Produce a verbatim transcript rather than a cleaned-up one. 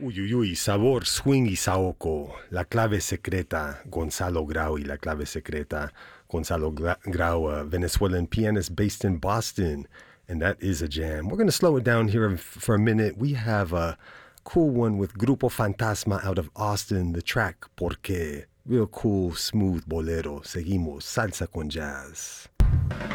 Uy, uy, uy, sabor, swing y saoco. La clave secreta, Gonzalo Grau y la clave secreta. Gonzalo Gra- Grau, a Venezuelan pianist based in Boston. And that is a jam. We're going to slow it down here for a minute. We have a cool one with Grupo Fantasma out of Austin. The track, Porque. Real cool, smooth bolero. Seguimos, salsa con jazz.